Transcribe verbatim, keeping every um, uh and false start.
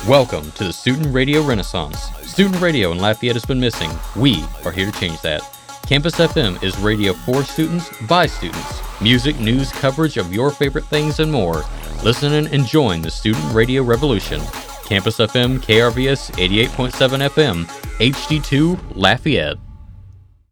Welcome to the Student Radio Renaissance. Student radio in Lafayette has been missing. We are here to change that. Campus F M is radio for students, by students. Music, news, coverage of your favorite things, and more. Listen and join the student radio revolution. Campus F M, K R V S eighty-eight point seven F M, H D two, Lafayette.